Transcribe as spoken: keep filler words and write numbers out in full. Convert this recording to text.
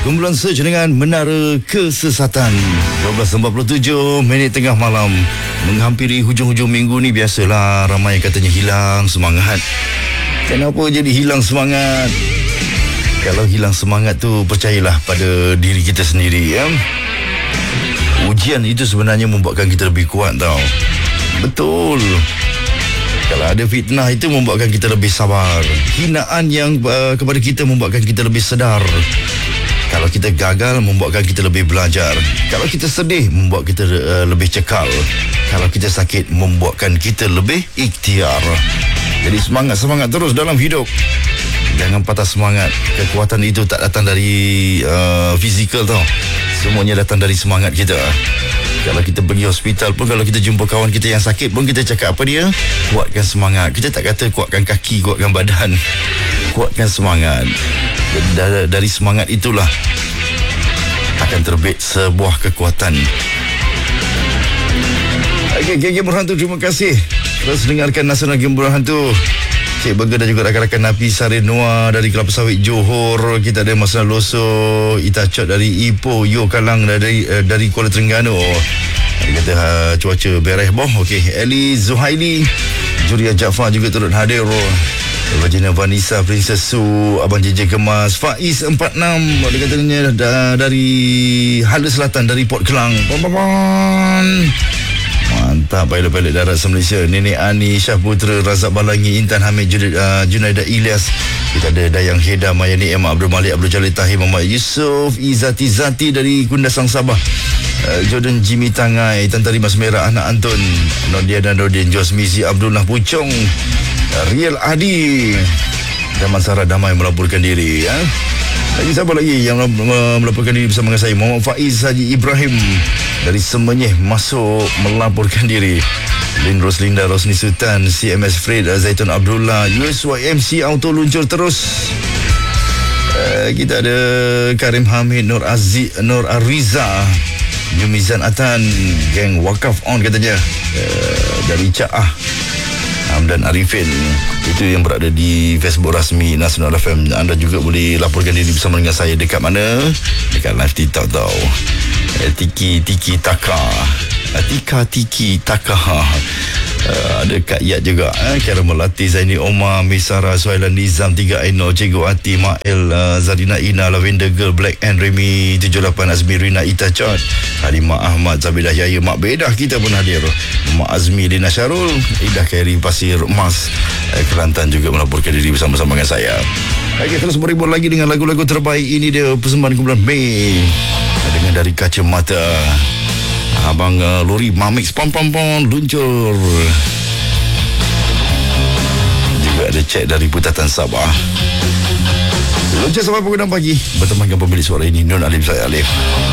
Kumpulan Search dengan Menara Kesesatan. dua belas empat puluh tujuh minit tengah malam. Menghampiri hujung-hujung minggu ni, biasalah ramai yang katanya hilang semangat. Kenapa jadi hilang semangat? Kalau hilang semangat tu, percayalah pada diri kita sendiri, ya. Ujian itu sebenarnya membuatkan kita lebih kuat, tau. Betul. Kalau ada fitnah itu membuatkan kita lebih sabar. Hinaan yang uh, kepada kita membuatkan kita lebih sedar. Kalau kita gagal, membuatkan kita lebih belajar. Kalau kita sedih, membuat kita uh, lebih cekal. Kalau kita sakit, membuatkan kita lebih ikhtiar. Jadi semangat-semangat terus dalam hidup. Jangan patah semangat. Kekuatan itu tak datang dari uh, fizikal, tau. Semuanya datang dari semangat kita. Kalau kita pergi hospital pun, kalau kita jumpa kawan kita yang sakit pun, kita cakap apa dia? Kuatkan semangat. Kita tak kata kuatkan kaki, kuatkan badan. Kuatkan semangat. Dari, dari semangat itulah akan terbit sebuah kekuatan. Okey, Geng Game Berhantu, terima kasih. Terus dengarkan Nasional Game Berhantu. Cik Burger dan juga rakan-rakan Napi Sari Noah dari Kelapa Sawit Johor. Kita ada Mas Loso, Itacot dari Ipoh, Yo Kalang dari uh, dari Kuala Terengganu. Dia kata uh, cuaca beres boh. Okey, Eli Zuhaili, Juria Jaafar juga turut hadir. Vagina Vanessa, Princess Su, Abang J J Kemas, Faiz empat enam, dia katanya da, dari Hala Selatan, dari Port Kelang. Mantap, pilot-pilot darat se-Malaysia. Nenek Ani, Syah Putra, Razak Balangi, Intan Hamid, Jud, uh, Junaidah Ilyas. Kita ada Dayang Heda, Mayani Emma, Abdul Malik, Abdul Jalil Tahir, Muhammad Yusof, Izati Zati dari Kundasang Sabah, uh, Jordan Jimmy Tangai, Tantari Mas Merah, Anak Antun, Nodia dan Nordin, Jos Mizi, Abdullah Pucong, Riel Adi dan Masyarakat Damai melaporkan diri, ya. Lagi siapa lagi yang melaporkan diri bersama dengan saya? Muhammad Faiz Haji Ibrahim dari Semenyih masuk melaporkan diri. Lin Roslinda, Rosni Sultan, C M S Fred, Zaitun Abdullah, U S Y M C Auto luncur terus. Uh, kita ada Karim Hamid, Nur Aziz, Nur Ariza, Yumizan Atan, Geng Wakaf On katanya, uh, dari Ca'ah, Hamdan Arifin. Itu yang berada di Facebook rasmi Nasional F M. Anda juga boleh laporkan diri bersama dengan saya. Dekat mana? Dekat live TikTok, tau. eh, Tiki Tiki Taka, Tika Tiki Taka. Uh, ada Kak Yat juga, eh? Kara Melati, Zaini Omar, Misara, Suhailan Nizam, Tiga Aino, Cikgu Ati, Mael, uh, Zarina Ina, Lavender Girl, Black and Remy, tujuh lapan, Azmi, Rina Itacot, Halimah Ahmad, Zabidah Yaya, Mak Bedah kita pun hadir, Mak Azmi, Lina Syarul, Idah Khairi, Pasir Mas, eh, Kelantan juga melaporkan diri bersama-sama dengan saya. Okey, terus berhibur lagi dengan lagu-lagu terbaik. Ini dia persembahan kumpulan Mei dengan Dari Kacamata. Abang uh, Lori Mamix pom pom pom luncur. Juga ada cek dari Putatan Sabah. Luncur sampai pukul enam pagi bertemankan pemilik suara ini, Nun Alim, saya Alif.